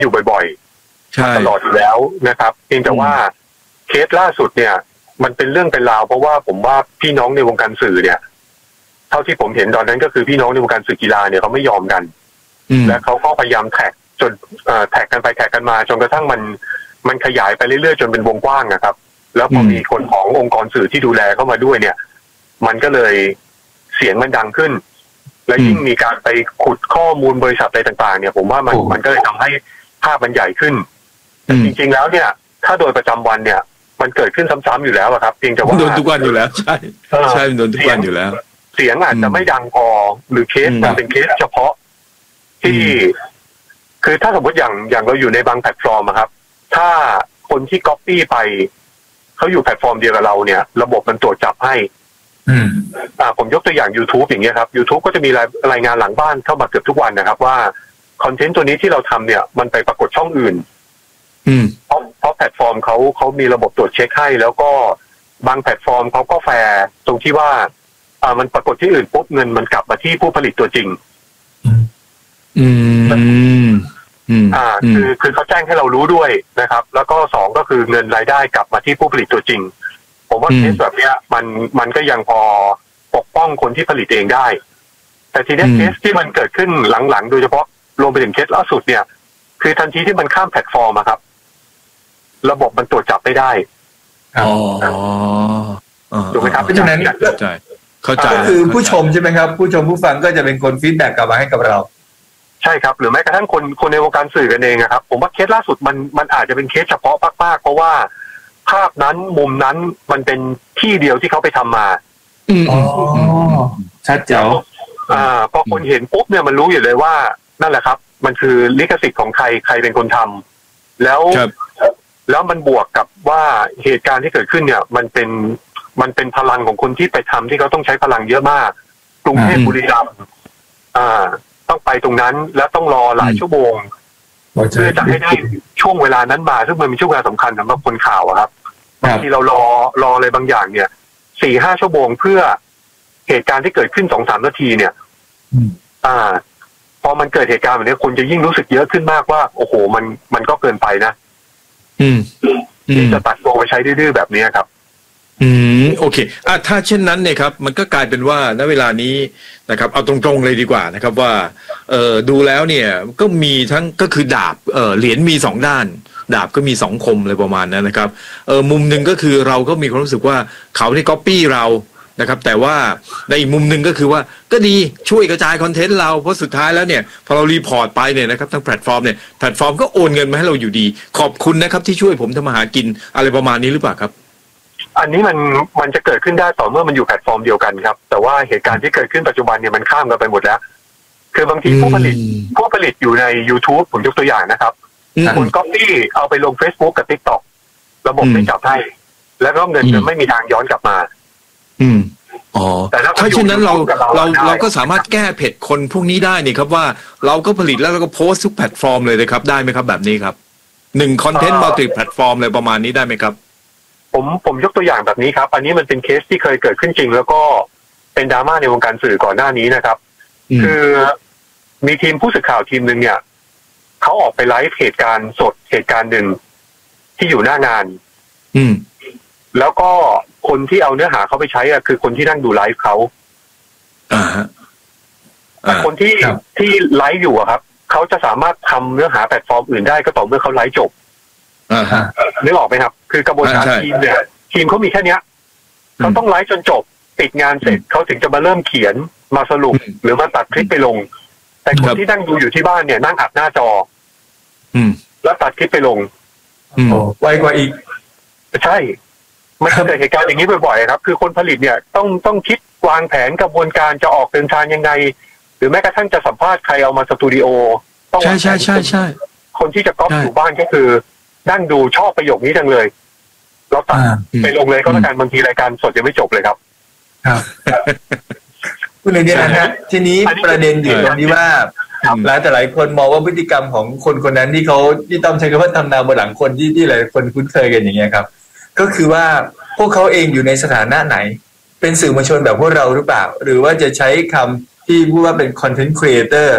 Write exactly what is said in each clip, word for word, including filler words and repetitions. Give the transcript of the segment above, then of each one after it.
อยู่บ่อยๆตลอดอยู่แล้วนะครับเพียงแต่ว่าเคสล่าสุดเนี่ยมันเป็นเรื่องเป็นราวเพราะว่าผมว่าพี่น้องในวงการสื่อเนี่ยเท่าที่ผมเห็นตอนนั้นก็คือพี่น้องในวงการสื่อกีฬาเนี่ยเขาไม่ยอมกันและเขาก็พยายามแท็กจนแท็กกันไปแท็กกันมาจนกระทั่งมันมันขยายไปเรื่อยๆจนเป็นวงกว้างนะครับแล้วพอมีคนขององค์กรสื่อที่ดูแลเข้ามาด้วยเนี่ยมันก็เลยเสียงมันดังขึ้นและยิ่งมีการไปขุดข้อมูลบริษัทอะไรต่างๆเนี่ยผมว่ามันมันก็เลยทำให้ภาพมันใหญ่ขึ้นแต่จริงๆแล้วเนี่ยถ้าโดยประจำวันเนี่ยมันเกิดขึ้นซ้ำๆอยู่แล้วครับเพียงแต่ว่าโดนทุกวันอยู่แล้วใช่ใช่โดนทุกวันอยู่แล้วเสียงอาจจะไม่ดังพอหรือเคสมันเป็นเคสเฉพาะที่คือถ้าสมมติอย่างอย่างเราอยู่ในบางแพลตฟอร์มครับถ้าคนที่ก๊อปปี้ไปเขาอยู่แพลตฟอร์มเดียวกับเราเนี่ยระบบมันตรวจจับให้อ่าผมยกตัวอย่าง YouTube อย่างเงี้ยครับ YouTube ก็จะมีรายรายงานหลังบ้านเข้ามาเกือบทุกวันนะครับว่าคอนเทนต์ตัวนี้ที่เราทำเนี่ยมันไปปรากฏช่องอื่นเพราะเพราะแพลตฟอร์มเขาเขามีระบบตรวจเช็คให้แล้วก็บางแพลตฟอร์มเขาก็แฟร์ตรงที่ว่าอ่ามันปรากฏที่อื่นปุ๊บเงินมันกลับมาที่ผู้ผลิตตัวจริงอืมอ่าคือคือเขาแจ้งให้เรารู้ด้วยนะครับแล้วก็สองก็คือเงินรายได้กลับมาที่ผู้ผลิตตัวจริงผมว่าเคสแบบเนี้ยมันมันก็ยังพอปกป้องคนที่ผลิตเองได้แต่ทีนี้เคสที่มันเกิดขึ้นหลังๆโดยเฉพาะรวมไปถึงเคสล่าสุดเนี่ยคือทันทีที่มันข้ามแพลตฟอร์มครับระบบมันตรวจจับไม่ได้อ๋อถูกไหมครับเพราะฉะนั้นเข้าใจเข้าใจก็คือผู้ชมใช่ไหมครับผู้ชมผู้ฟังก็จะเป็นคนฟีดแบ็กกลับมาให้กับเราใช่ครับหรือแม้กระทั่งคนคนในวงการสื่อกันเองครับผมว่าเคสล่าสุดมันมันอาจจะเป็นเคสเฉพาะมากๆเพราะว่าภาพนั้นมุมนั้นมันเป็นที่เดียวที่เขาไปทำมาอ๋อชัดเจ๋วอ่าพอคนเห็นปุ๊บเนี่ยมันรู้อยู่เลยว่านั่นแหละครับมันคือลิขสิทธิ์ของใครใครเป็นคนทำแล้วแล้วมันบวกกับว่าเหตุการณ์ที่เกิดขึ้นเนี่ยมันเป็นมันเป็นพลังของคนที่ไปทำที่เขาต้องใช้พลังเยอะมากกรุงเทพบุรีรัมย์อ่าต้องไปตรงนั้นแล้วต้องรอหลายชั่วโมงเพื่อจะให้ได้ช่วงเวลานั้นมาซึ่งมันเป็นช่วงเวลาสำคัญสำหรับคนข่าวครับบางทีเรารอรออะไรบางอย่างเนี่ยสี่ห้าชั่วโมงเพื่อเหตุการณ์ที่เกิดขึ้นสองสามนาทีเนี่ยอ่าพอมันเกิดเหตุการณ์แบบนี้คนจะยิ่งรู้สึกเยอะขึ้นมากว่าโอ้โหมันมันก็เกินไปนะอืมที่จะตัดตัวไปใช้ดื้อๆแบบนี้ครับอืมโอเคอ่ะถ้าเช่นนั้นเนี่ยครับมันก็กลายเป็นว่าณเวลานี้นะครับเอาตรงๆเลยดีกว่านะครับว่าเอ่อดูแล้วเนี่ยก็มีทั้งก็คือดาบเอ่อเหรียญมีสองด้านดาบก็มีสองคมเลยประมาณนั้นนะครับเออมุมหนึ่งก็คือเราก็มีความรู้สึกว่าเขาได้ก๊อปปี้เรานะครับแต่ว่าในอีกมุมหนึ่งก็คือว่าก็ดีช่วยกระจายคอนเทนต์เราเพราะสุดท้ายแล้วเนี่ยพอเรารีพอร์ตไปเนี่ยนะครับทางแพลตฟอร์มเนี่ยแพลตฟอร์มก็โอนเงินมาให้เราอยู่ดีขอบคุณนะครับที่ช่วยผมทำมาหากินอะไรประมาณนี้หรือเปล่าครับอันนี้มันมันจะเกิดขึ้นได้ต่อเมื่อมันอยู่แพลตฟอร์มเดียวกันครับแต่ว่าเหตุการณ์ที่เกิดขึ้นปัจจุบันเนี่ยมันข้ามกันไปหมดแล้วคือบางทีผู้ผลิตผู้ผลิตอยู่ใน YouTube ผมยกตัวอย่างนะครับคุณก๊อปปี้เอาไปลง Facebook กับ TikTok ระบบไม่จับให้แล้วก็เงินจะไม่มีทางย้อนกลับมาอืมอ๋อแต่ถ้าเช่นนั้นเราเราเราก็สามารถแก้เผ็ดคนพวกนี้ได้นี่ครับว่าเราก็ผลิตแล้วเราก็โพสต์ทุกแพลตฟอร์มเลยนะครับได้ไหมครับแบบนี้ครับหนึ่งคอนเทนต์มัลติแพลตฟอร์มเลยประมาณนี้ได้ไหมครับผมผมยกตัวอย่างแบบนี้ครับอันนี้มันเป็นเคสที่เคยเกิดขึ้นจริงแล้วก็เป็นดราม่าในวงการสื่อก่อนหน้านี้นะครับคือมีทีมผู้สื่อข่าวทีมหนึ่งเนี่ยเขาออกไปไลฟ์เหตุการณ์สดเหตุการณ์หนึ่งที่อยู่หน้างานอืมแล้วก็คนที่เอาเนื้อหาเขาไปใช้อะคือคนที่นั่งดูไลฟ์เขาอ่าฮะแต่คนที่ที่ไลฟ์อยู่อะครับเขาจะสามารถทำเนื้อหาแพลตฟอร์มอื่นได้ก็ต่อเมื่อเขาไลฟ์จบอ่าฮะนึกออกไหมครับคือกระบวนการทีมเนี่ยทีมเขามีแค่เนี้ยเขาต้องไลฟ์จนจบปิดงานเสร็จเขาถึงจะมาเริ่มเขียนมาสรุปหรือมาตัดคลิปไปลงแต่คนที่นั่งดูอยู่ที่บ้านเนี่ยนั่งอัดหน้าจออืมแล้วตัดคลิปไปลงอืมไวกว่าอีกใช่มันเกิดเหตุการณ์อย่างนี้บ่อยๆครับคือคนผลิตเนี่ยต้องต้องคิดวางแผนกระบวนการจะออกเดินทางยังไงหรือแม้กระทั่งจะสัมภาษณ์ใครเอามาสตูดิโอต้องใช่ใช่ใช่ใช่คนที่จะก๊อปอยู่บ้านก็คือนั่งดูชอบประโยคนี้จังเลยเราตัดไปลงเลยก็แล้วกันบางทีรายการสดยังไม่จบเลยครับครับคุณเรียนนะฮะทีนี้ประเด็นอยู่ตรงที่ว่าหลายแต่หลายคนมองว่าพฤติกรรมของคนคนนั้นที่เขาที่ต้องใช้คำว่าทำนาบนหลังคนที่ที่หลายคนคุ้นเคยกันอย่างเงี้ยครับก็คือว่าพวกเขาเองอยู่ในสถานะไหนเป็นสื่อมวลชนแบบพวกเราหรือเปล่าหรือว่าจะใช้คำที่พูดว่าเป็นคอนเทนต์ครีเอเตอร์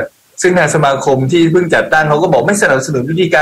ซึ่งทางสมาคมที่เพิ่งจัดตั้งเขาก็บอกไม่สนับสนุนวิธีการ